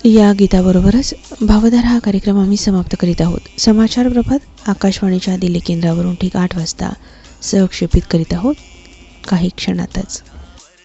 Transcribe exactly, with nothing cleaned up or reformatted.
या गीताबरोबरच भावधारा हा कार्यक्रम आम्ही समाप्त करीत आहोत. समाचार प्रभात आकाशवाणीच्या दिल्ली केंद्रावरून ठीक आठ वाजता सहक्षेपित करीत आहोत काही क्षणातच.